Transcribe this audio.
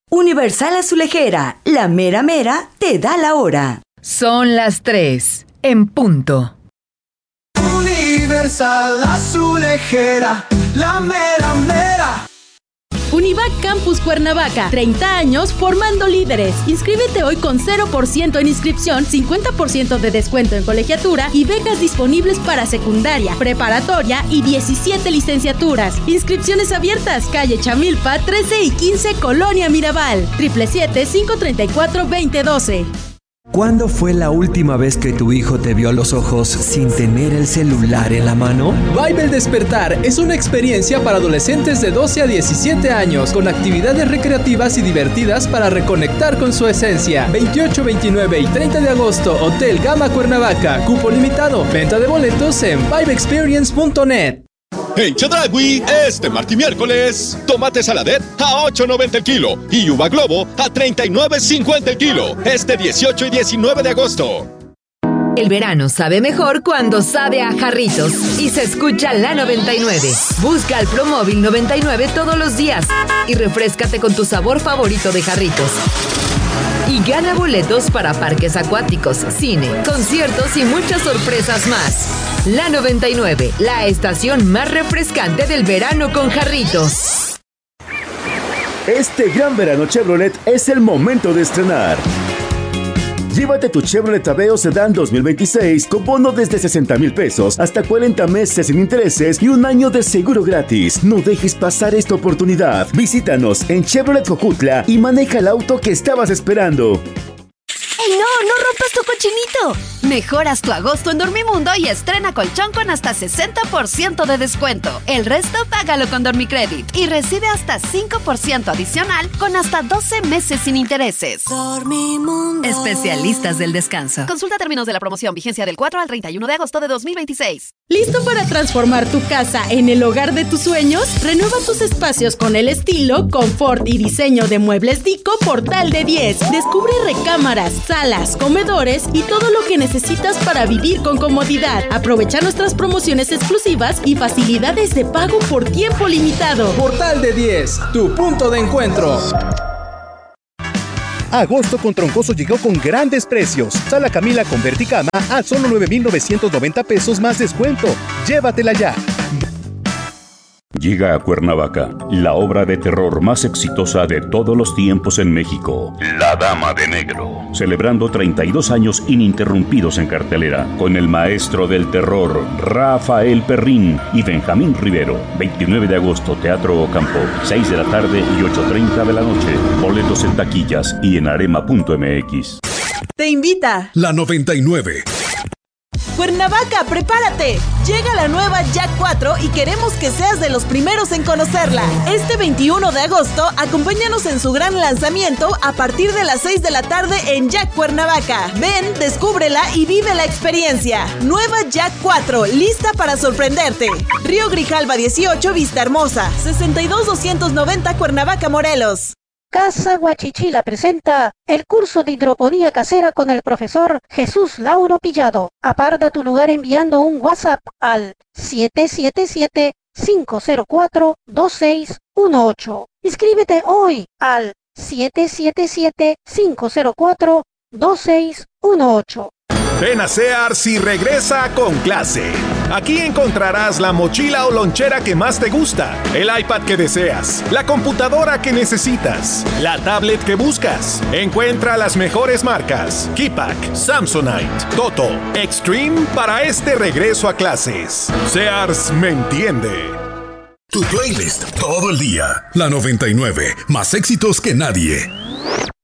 Universal Azulejera, la mera mera te da la hora. Son las 3 en punto. Universal Azulejera, la mera mera. Univac Campus Cuernavaca, 30 años formando líderes. Inscríbete hoy con 0% en inscripción, 50% de descuento en colegiatura y becas disponibles para secundaria, preparatoria y 17 licenciaturas. Inscripciones abiertas, calle Chamilpa, 13 y 15, Colonia Mirabal, 777-534-2012. ¿Cuándo fue la última vez que tu hijo te vio a los ojos sin tener el celular en la mano? Vibe el Despertar es una experiencia para adolescentes de 12 a 17 años con actividades recreativas y divertidas para reconectar con su esencia. 28, 29 y 30 de agosto, Hotel Gama Cuernavaca. Cupo limitado. Venta de boletos en vibeexperience.net. En Chedraui, este martes y miércoles, tomate saladet a $8.90 el kilo y uva globo a $39.50 el kilo. Este 18 y 19 de agosto. El verano sabe mejor cuando sabe a Jarritos y se escucha la 99. Busca al Promóvil 99 todos los días y refréscate con tu sabor favorito de Jarritos. Y gana boletos para parques acuáticos, cine, conciertos y muchas sorpresas más. La 99, la estación más refrescante del verano con Jarritos. Este gran verano Chevrolet es el momento de estrenar. Llévate tu Chevrolet Aveo Sedán 2026 con bono desde 60,000 pesos hasta 40 meses sin intereses y un año de seguro gratis. No dejes pasar esta oportunidad. Visítanos en Chevrolet Jojutla y maneja el auto que estabas esperando. ¡Ey, no rompas tu cochinito! Mejoras tu agosto en Dormimundo y estrena colchón con hasta 60% de descuento. El resto págalo con Dormicredit y recibe hasta 5% adicional con hasta 12 meses sin intereses. Dormimundo. Especialistas del descanso. Consulta términos de la promoción, vigencia del 4 al 31 de agosto de 2026. ¿Listo para transformar tu casa en el hogar de tus sueños? Renueva tus espacios con el estilo, confort y diseño de Muebles Dico Portal de 10. Descubre recámaras, salas, comedores y todo lo que necesitas para vivir con comodidad. Aprovecha nuestras promociones exclusivas y facilidades de pago por tiempo limitado. Portal de 10, tu punto de encuentro. Agosto con Troncoso llegó con grandes precios. Sala Camila con Verticama a solo 9,990 pesos más descuento. Llévatela ya. Llega a Cuernavaca la obra de terror más exitosa de todos los tiempos en México, La Dama de Negro, celebrando 32 años ininterrumpidos en cartelera, con el maestro del terror, Rafael Perrín y Benjamín Rivero. 29 de agosto, Teatro Ocampo, 6 de la tarde y 8:30 de la noche. Boletos en taquillas y en arema.mx. Te invita La 99. Cuernavaca, prepárate. Llega la nueva Jack 4 y queremos que seas de los primeros en conocerla. Este 21 de agosto, acompáñanos en su gran lanzamiento a partir de las 6 de la tarde en Jack Cuernavaca. Ven, descúbrela y vive la experiencia. Nueva Jack 4, lista para sorprenderte. Río Grijalva 18, Vista Hermosa, 62-290 Cuernavaca, Morelos. Casa Guachichila presenta el curso de hidroponía casera con el profesor Jesús Lauro Pillado. Aparta tu lugar enviando un WhatsApp al 777-504-2618. Inscríbete hoy al 777-504-2618. Ven a Sears y regresa con clase. Aquí encontrarás la mochila o lonchera que más te gusta, el iPad que deseas, la computadora que necesitas, la tablet que buscas. Encuentra las mejores marcas: Keypack, Samsonite, Toto, Extreme para este regreso a clases. Sears me entiende. Tu playlist todo el día. La 99, más éxitos que nadie.